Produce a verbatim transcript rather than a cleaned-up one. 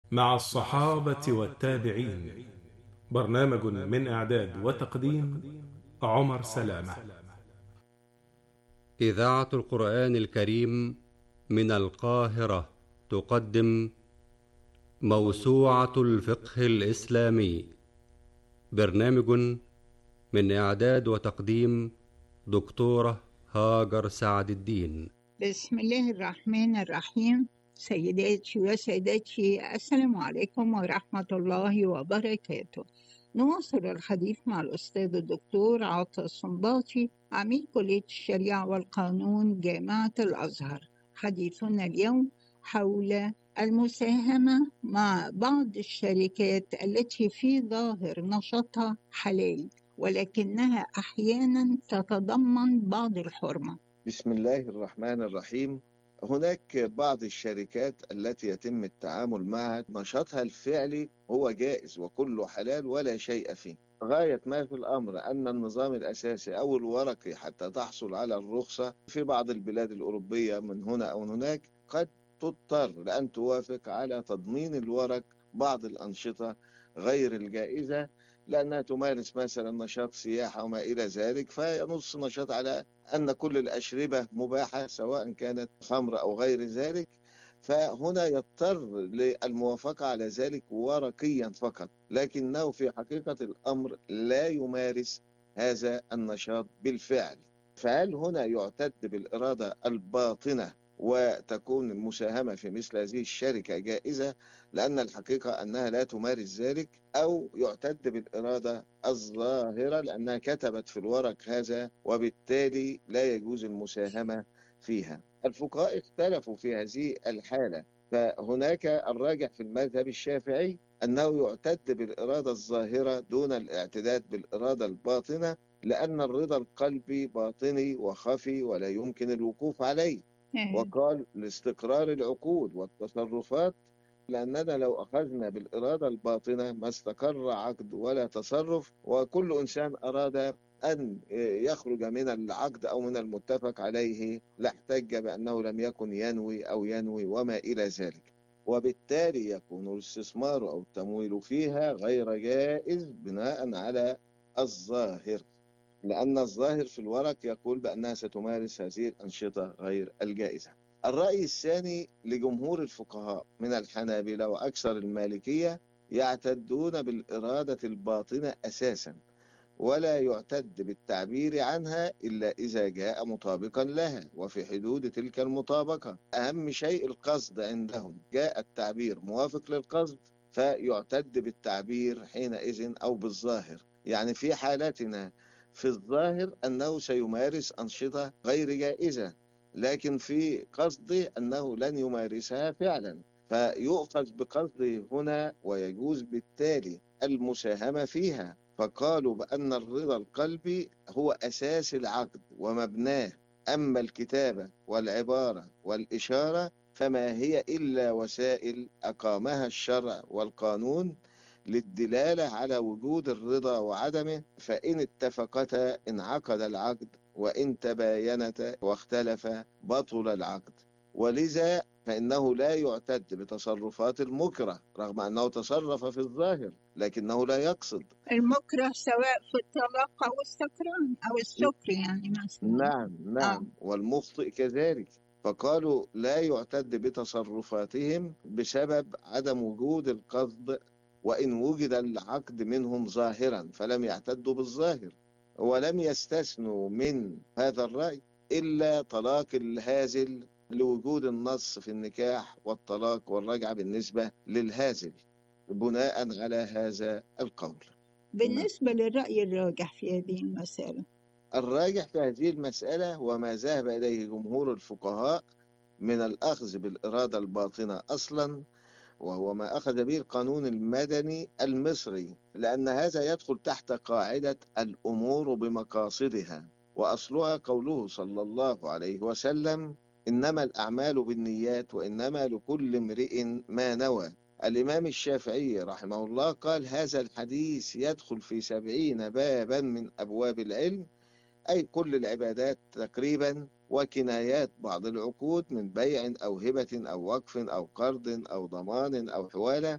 مع الصحابة والتابعين. برنامج من إعداد وتقديم عمر سلامة. إذاعة القرآن الكريم من القاهرة تقدم موسوعة الفقه الإسلامي. برنامج من إعداد وتقديم دكتورة هاجر سعد الدين. بسم الله الرحمن الرحيم. سيداتي وسادتي، السلام عليكم ورحمة الله وبركاته. نواصل الحديث مع الأستاذ الدكتور عاطف الصنباطي، عميد كلية الشريعة والقانون جامعة الأزهر. حديثنا اليوم حول المساهمة مع بعض الشركات التي في ظاهر نشاطها حلال، ولكنها أحيانا تتضمن بعض الحرمة. بسم الله الرحمن الرحيم. هناك بعض الشركات التي يتم التعامل معها نشاطها الفعلي هو جائز وكله حلال ولا شيء فيه. غاية ما في الأمر أن النظام الأساسي أو الورقي حتى تحصل على الرخصة في بعض البلاد الأوروبية من هنا أو من هناك قد تضطر لأن توافق على تضمين الورق بعض الأنشطة غير الجائزة، لأنها تمارس مثلا نشاط سياحة وما إلى ذلك، فينص نشاط على أن كل الأشربة مباحة سواء كانت خمر أو غير ذلك، فهنا يضطر للموافقة على ذلك ورقيا فقط، لكنه في حقيقة الأمر لا يمارس هذا النشاط بالفعل. فهل هنا يعتد بالإرادة الباطنة وتكون المساهمة في مثل هذه الشركة جائزة لأن الحقيقة أنها لا تمارس ذلك، أو يعتد بالإرادة الظاهرة لأنها كتبت في الورق هذا وبالتالي لا يجوز المساهمة فيها؟ الفقهاء اختلفوا في هذه الحالة، فهناك الراجح في المذهب الشافعي أنه يعتد بالإرادة الظاهرة دون الاعتداد بالإرادة الباطنة، لأن الرضا القلبي باطني وخفي ولا يمكن الوقوف عليه. وقال لاستقرار العقود والتصرفات، لأننا لو أخذنا بالإرادة الباطنة ما استقر عقد ولا تصرف، وكل إنسان أراد أن يخرج من العقد أو من المتفق عليه لاحتج بأنه لم يكن ينوي أو ينوي وما إلى ذلك، وبالتالي يكون الاستثمار أو التمويل فيها غير جائز بناء على الظاهر، لأن الظاهر في الورق يقول بأنها ستمارس هذه الأنشطة غير الجائزة. الرأي الثاني لجمهور الفقهاء من الحنابلة وأكثر المالكية يعتدون بالإرادة الباطنة أساسا، ولا يعتد بالتعبير عنها إلا إذا جاء مطابقا لها وفي حدود تلك المطابقة. أهم شيء القصد عندهم، جاء التعبير موافق للقصد فيعتد بالتعبير حينئذ أو بالظاهر. يعني في حالتنا في الظاهر أنه سيمارس أنشطة غير جائزة، لكن في قصده أنه لن يمارسها فعلا، فيؤخذ بقصده هنا ويجوز بالتالي المساهمة فيها. فقالوا بأن الرضا القلبي هو أساس العقد ومبناه، أما الكتابة والعبارة والإشارة فما هي إلا وسائل أقامها الشرع والقانون للدلالة على وجود الرضا وعدمه، فإن اتفقتا انعقد العقد، وإن تباينتا واختلف بطل العقد. ولذا فإنه لا يعتد بتصرفات المكره رغم أنه تصرف في الظاهر لكنه لا يقصد. المكره سواء في الطلاق أو السكران أو السكر يعني مثلا. نعم آه. نعم والمخطئ كذلك. فقالوا لا يعتد بتصرفاتهم بسبب عدم وجود القصد، وإن وجد العقد منهم ظاهرا فلم يعتدوا بالظاهر. ولم يستثنوا من هذا الرأي إلا طلاق الهازل لوجود النص في النكاح والطلاق والرجعة بالنسبة للهازل بناء على هذا القول. بالنسبة للرأي الراجح في هذه المسألة، الراجح في هذه المسألة وما ذهب إليه جمهور الفقهاء من الأخذ بالإرادة الباطنة أصلا، وهو ما أخذ به القانون المدني المصري، لأن هذا يدخل تحت قاعدة الأمور بمقاصدها، وأصلها قوله صلى الله عليه وسلم إنما الأعمال بالنيات وإنما لكل امرئ ما نوى. الإمام الشافعي رحمه الله قال هذا الحديث يدخل في سبعين بابا من أبواب العلم، أي كل العبادات تقريبا، وكنايات بعض العقود من بيع أو هبة أو وقف أو قرض أو ضمان أو حوالة،